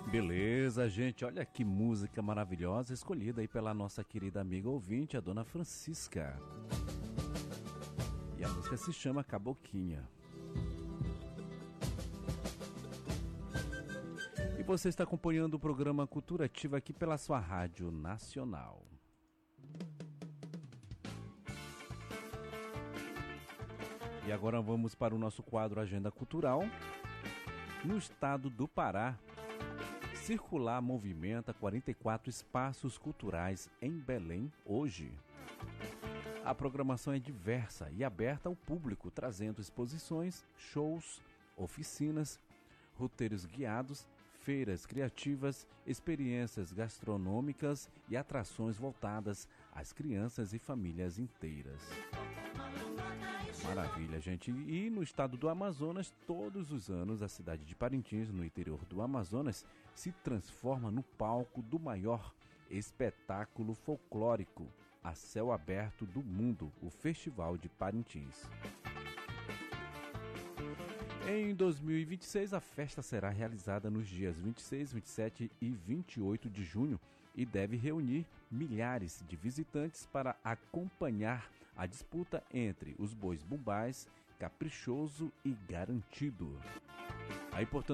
Beleza, gente, olha que música maravilhosa escolhida aí pela nossa querida amiga ouvinte, a dona Francisca. E a música se chama Caboquinha. E você está acompanhando o programa Cultura Ativa aqui pela sua Rádio Nacional. E agora vamos para o nosso quadro Agenda Cultural. No estado do Pará, Circular movimenta 44 espaços culturais em Belém hoje. A programação é diversa e aberta ao público, trazendo exposições, shows, oficinas, roteiros guiados, feiras criativas, experiências gastronômicas e atrações voltadas às crianças e famílias inteiras. Maravilha, gente. E no estado do Amazonas, todos os anos, a cidade de Parintins, no interior do Amazonas, se transforma no palco do maior espetáculo folclórico a céu aberto do mundo, o Festival de Parintins. Em 2026, a festa será realizada nos dias 26, 27 e 28 de junho e deve reunir milhares de visitantes para acompanhar a disputa entre os bois bumbás, Caprichoso e Garantido. Aí, portanto,